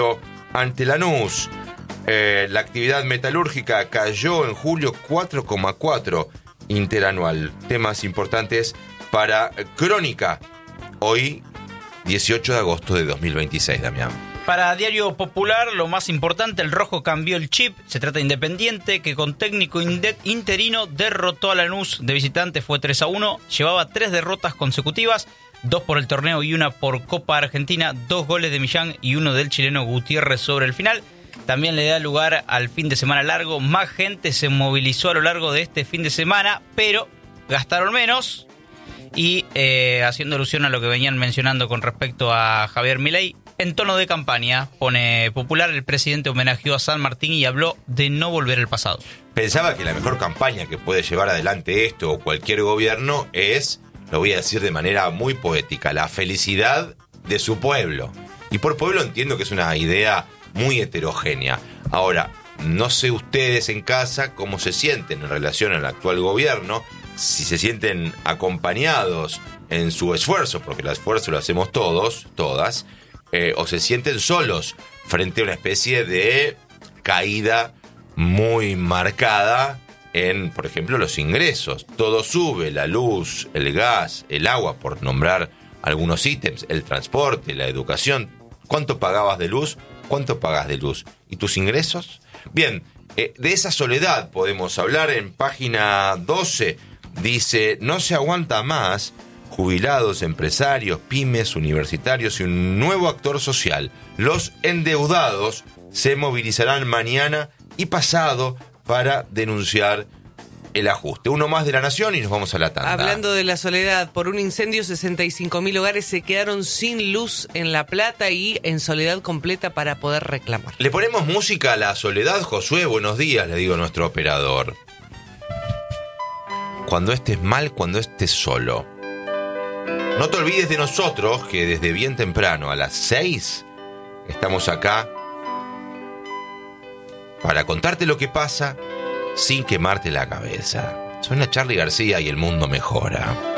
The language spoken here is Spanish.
ante Lanús. La actividad metalúrgica cayó en julio 4,4 interanual. Temas importantes para Crónica. Hoy, 18 de agosto de 2026, Damián. Para Diario Popular, lo más importante, el rojo cambió el chip. Se trata de Independiente, que con técnico interino derrotó a Lanús de visitante, fue 3-1. Llevaba 3 derrotas consecutivas, 2 por el torneo y 1 por Copa Argentina, 2 goles de Millán y 1 del chileno Gutiérrez sobre el final. También le da lugar al fin de semana largo. Más gente se movilizó a lo largo de este fin de semana, pero gastaron menos. Y haciendo alusión a lo que venían mencionando con respecto a Javier Milei, en tono de campaña, pone Popular, el presidente homenajeó a San Martín y habló de no volver al pasado. Pensaba que la mejor campaña que puede llevar adelante esto o cualquier gobierno es, lo voy a decir de manera muy poética, la felicidad de su pueblo. Y por pueblo entiendo que es una idea muy heterogénea. Ahora, no sé ustedes en casa cómo se sienten en relación al actual gobierno, si se sienten acompañados en su esfuerzo, porque el esfuerzo lo hacemos todos, todas, o se sienten solos frente a una especie de caída muy marcada en, por ejemplo, los ingresos. Todo sube, la luz, el gas, el agua, por nombrar algunos ítems, el transporte, la educación. ¿Cuánto pagabas de luz? ¿Cuánto pagas de luz? ¿Y tus ingresos? Bien, de esa soledad podemos hablar en página 12. Dice, no se aguanta más. Jubilados, empresarios, pymes, universitarios y un nuevo actor social. Los endeudados se movilizarán mañana y pasado para denunciar el ajuste. Uno más de La Nación y nos vamos a la tanda. Hablando de la soledad, por un incendio 65.000 hogares se quedaron sin luz en La Plata y en soledad completa para poder reclamar. ¿Le ponemos música a la soledad, Josué? Buenos días, le digo a nuestro operador. Cuando estés mal, cuando estés solo. No te olvides de nosotros, que desde bien temprano, a las 6, estamos acá para contarte lo que pasa sin quemarte la cabeza. Suena Charly García y el mundo mejora.